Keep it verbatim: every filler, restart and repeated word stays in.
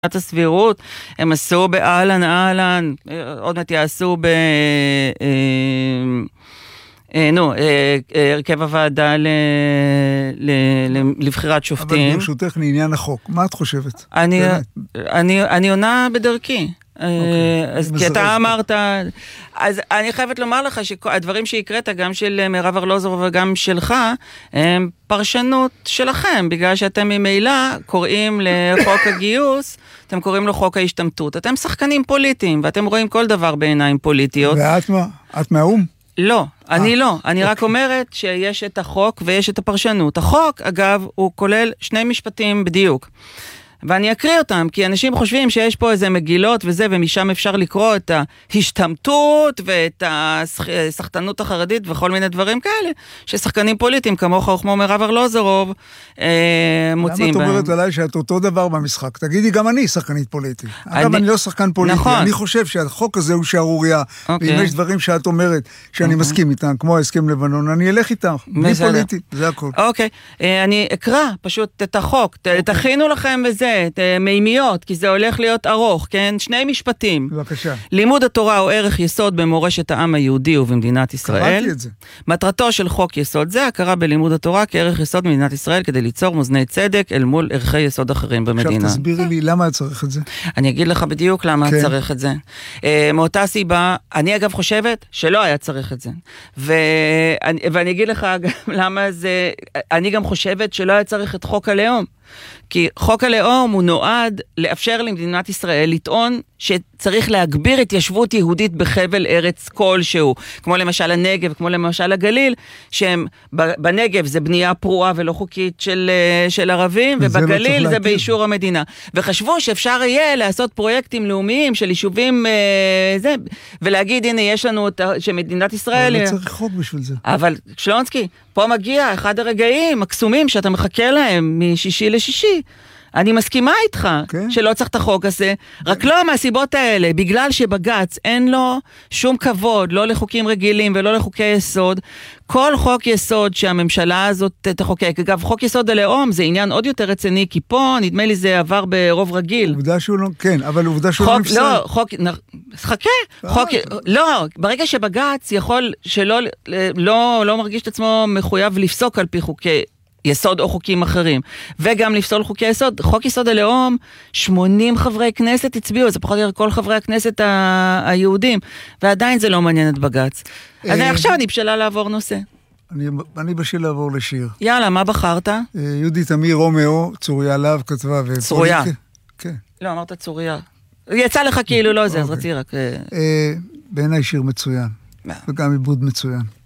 הסבירות, הם עשו באלן אהלן, עוד מעט יעשו ב... נו, הרכב הוועדה לבחירת שופטים. אבל ברשותך לעניין החוק, מה את חושבת? אני עונה בדרכי. אז כי אתה אמרת, אז אני חייבת לומר לך שהדברים שהקראת, גם של מירב ארלוזורוב וגם שלך, הם פרשנות שלכם, בגלל שאתם ממילא קוראים לחוק הגיוס, אתם קוראים לו חוק ההשתמטות. אתם שחקנים פוליטיים, ואתם רואים כל דבר בעיניים פוליטיות. ואת מה? את מהאום? לא, אני לא. אני רק אומרת שיש את החוק ויש את הפרשנות. החוק, אגב, הוא כולל שני משפטים בדיוק. ואני אקריא אותם, כי אנשים חושבים שיש פה איזה מגילות וזה, ומשם אפשר לקרוא את ההשתמטות ואת השחתנות החרדית וכל מיני דברים כאלה, ששחקנים פוליטיים כמוך או כמו מירב ארלוזורוב אה, מוצאים בהם. למה את אומרת עליי שאת אותו דבר במשחק? תגידי, גם אני שחקנית פוליטית. אני... אגב, אני לא שחקן פוליטי. נכון. אני חושב שהחוק הזה הוא שערוריה, אוקיי. ואם יש דברים שאת אומרת שאני אוקיי. מסכים איתם, כמו ההסכם לבנון, אני אלך איתם. בלי פוליטי, זה הכל. אוקיי. אה, אני אקרא פשוט את החוק. אוקיי. תכינו לכם בזה. מימיות, כי זה הולך להיות ארוך, כן? שני משפטים. בבקשה. לימוד התורה הוא ערך יסוד במורשת העם היהודי ובמדינת ישראל. קראתי את זה. מטרתו של חוק יסוד זה, הכרה בלימוד התורה כערך יסוד במדינת ישראל, כדי ליצור מאזני צדק אל מול ערכי יסוד אחרים במדינה. עכשיו תסבירי לי למה את צריך את זה. אני אגיד לך בדיוק למה את צריך את זה. מאותה סיבה, אני אגב חושבת שלא היה צריך את זה. ואני אגיד לך למה זה, אני גם חושבת שלא היה צריך את חוק הלאום. כי חוק הלאום הוא נועד לאפשר למדינת ישראל לטעון שצריך להגביר התיישבות יהודית בחבל ארץ כלשהו, כמו למשל הנגב, כמו למשל הגליל, שהם בנגב זה בנייה פרועה ולא חוקית של, של ערבים, ובגליל זה באישור המדינה. וחשבו שאפשר יהיה לעשות פרויקטים לאומיים של יישובים, זה, ולהגיד, הנה, יש לנו שמדינת ישראל... אבל לא צריך חוק בשביל זה. אבל שלונסקי, פה מגיע אחד הרגעים הקסומים שאתה מחכה להם משישי לשישי. אני מסכימה איתך כן. שלא צריך את החוק הזה, רק לא מהסיבות האלה, בגלל שבגץ אין לו שום כבוד, לא לחוקים רגילים ולא לחוקי יסוד. כל חוק יסוד שהממשלה הזאת תחוקק, אגב, חוק יסוד הלאום זה עניין עוד יותר רציני, כי פה נדמה לי זה עבר ברוב רגיל. עובדה שהוא לא, כן, אבל עובדה שהוא חוק, לא נפסל. לא, חוק, חכה, חוק, לא, ברגע שבגץ יכול שלא, לא, לא מרגיש את עצמו מחויב לפסוק על פי חוקי יסוד או חוקים אחרים, וגם לפסול חוקי יסוד, חוק יסוד הלאום, שמונים חברי כנסת הצביעו, זה פחות או יותר כל חברי הכנסת ה- היהודים, ועדיין זה לא מעניין את בגץ. אז עכשיו אני בשלה לעבור נושא. אני, אני בשביל לעבור לשיר. יאללה, מה בחרת? יהודית אמיר רומאו, צוריה להב כתבה. צוריה. כן. לא, אמרת צוריה. יצא לך כאילו לא זה, אז רציתי רק... בעיניי שיר מצוין, וגם עיבוד מצוין.